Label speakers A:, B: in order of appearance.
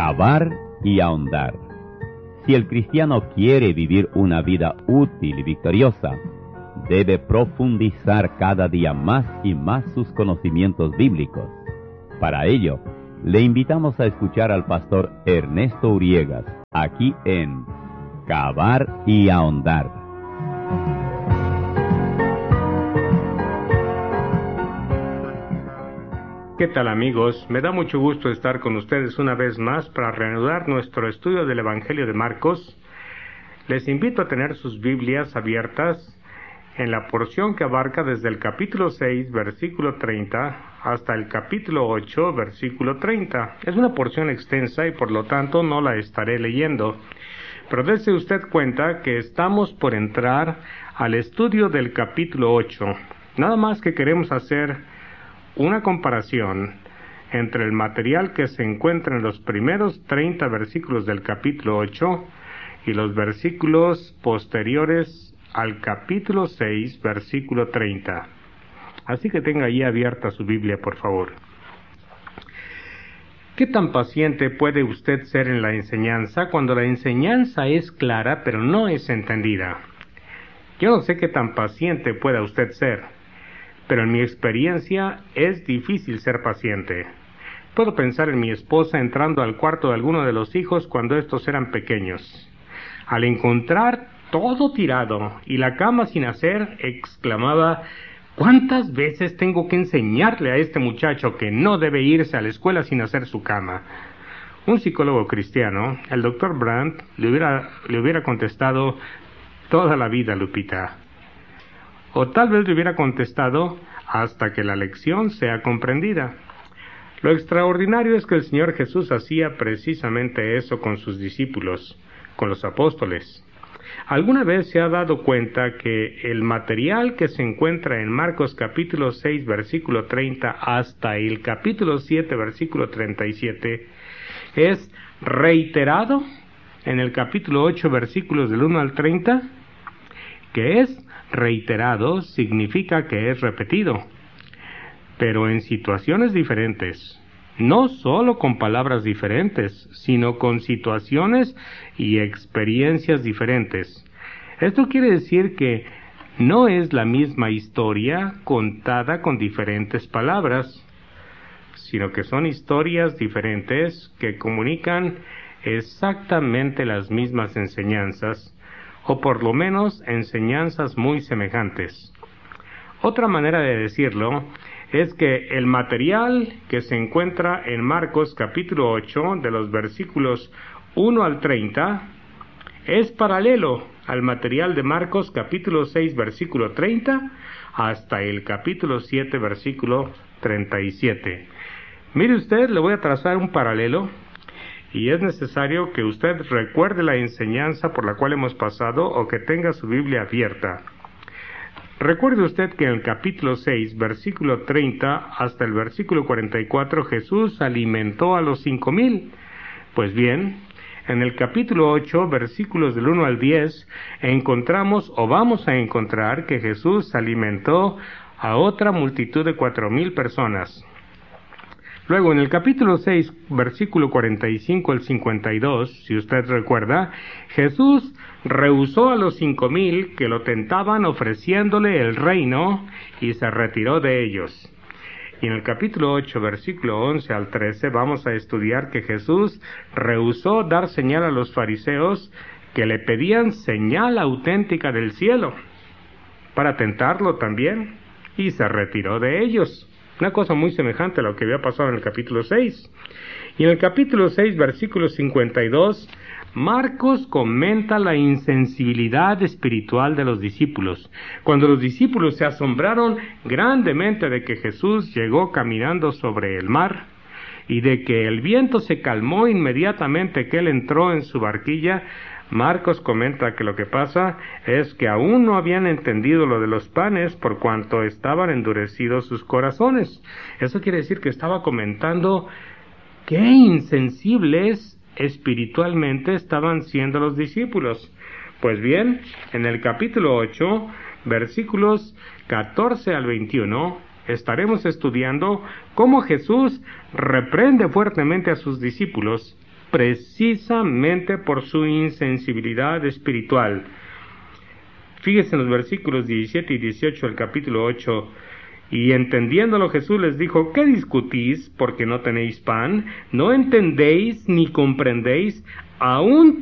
A: Cavar y ahondar. Si el cristiano quiere vivir una vida útil y victoriosa, debe profundizar cada día más y más sus conocimientos bíblicos. Para ello, le invitamos a escuchar al pastor Ernesto Uriegas, aquí en Cavar y ahondar.
B: ¿Qué tal, amigos? Me da mucho gusto estar con ustedes una vez más para reanudar nuestro estudio del Evangelio de Marcos. Les invito a tener sus Biblias abiertas en la porción que abarca desde el capítulo 6, versículo 30, hasta el capítulo 8, versículo 30. Es una porción extensa y por lo tanto no la estaré leyendo. Pero dése usted cuenta que estamos por entrar al estudio del capítulo 8. Nada más que queremos hacer una comparación entre el material que se encuentra en los primeros 30 versículos del capítulo 8 y los versículos posteriores al capítulo 6, versículo 30. Así que tenga ahí abierta su Biblia, por favor. ¿Qué tan paciente puede usted ser en la enseñanza cuando la enseñanza es clara pero no es entendida? Yo no sé qué tan paciente pueda usted ser, pero en mi experiencia es difícil ser paciente. Puedo pensar en mi esposa entrando al cuarto de alguno de los hijos cuando estos eran pequeños. Al encontrar todo tirado y la cama sin hacer, exclamaba: ¿cuántas veces tengo que enseñarle a este muchacho que no debe irse a la escuela sin hacer su cama? Un psicólogo cristiano, el Dr. Brandt, le hubiera contestado: toda la vida, Lupita. O tal vez le hubiera contestado: hasta que la lección sea comprendida. Lo extraordinario es que el Señor Jesús hacía precisamente eso con sus discípulos, con los apóstoles. ¿Alguna vez se ha dado cuenta que el material que se encuentra en Marcos capítulo 6, versículo 30 hasta el capítulo 7, versículo 37, es reiterado en el capítulo 8, versículos del 1 al 30? Que es reiterado significa que es repetido, pero en situaciones diferentes, no solo con palabras diferentes, sino con situaciones y experiencias diferentes. Esto quiere decir que no es la misma historia contada con diferentes palabras, sino que son historias diferentes que comunican exactamente las mismas enseñanzas, o por lo menos enseñanzas muy semejantes. Otra manera de decirlo es que el material que se encuentra en Marcos capítulo 8, de los versículos 1 al 30, es paralelo al material de Marcos capítulo 6, versículo 30, hasta el capítulo 7, versículo 37. Mire usted, le voy a trazar un paralelo, y es necesario que usted recuerde la enseñanza por la cual hemos pasado o que tenga su Biblia abierta. Recuerde usted que en el capítulo 6, versículo 30 hasta el versículo 44, Jesús alimentó a los 5,000. Pues bien, en el capítulo 8, versículos del 1 al 10, encontramos o vamos a encontrar que Jesús alimentó a otra multitud de 4,000 personas. Luego, en el capítulo 6, versículo 45 al 52, si usted recuerda, Jesús rehusó a los 5,000 que lo tentaban ofreciéndole el reino y se retiró de ellos. Y en el capítulo 8, versículo 11 al 13, vamos a estudiar que Jesús rehusó dar señal a los fariseos que le pedían señal auténtica del cielo, para tentarlo también, y se retiró de ellos. Una cosa muy semejante a lo que había pasado en el capítulo 6. Y en el capítulo 6, versículo 52, Marcos comenta la insensibilidad espiritual de los discípulos, cuando los discípulos se asombraron grandemente de que Jesús llegó caminando sobre el mar, y de que el viento se calmó inmediatamente que él entró en su barquilla. Marcos comenta que lo que pasa es que aún no habían entendido lo de los panes por cuanto estaban endurecidos sus corazones. Eso quiere decir que estaba comentando qué insensibles espiritualmente estaban siendo los discípulos. Pues bien, en el capítulo 8, versículos 14 al 21, estaremos estudiando cómo Jesús reprende fuertemente a sus discípulos precisamente por su insensibilidad espiritual. Fíjese en los versículos 17 y 18 del capítulo 8. Y entendiéndolo Jesús les dijo: ¿qué discutís porque no tenéis pan? ¿No entendéis ni comprendéis? Aún